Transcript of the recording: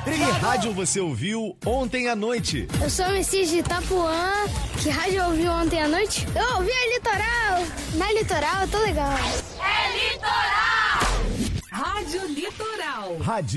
Que rádio você ouviu ontem à noite? Eu sou o Messias de Itapuã. Que rádio eu ouvi ontem à noite? Eu ouvi a Litoral. Na Litoral, eu tô legal. É Litoral! Rádio Litoral. Rádio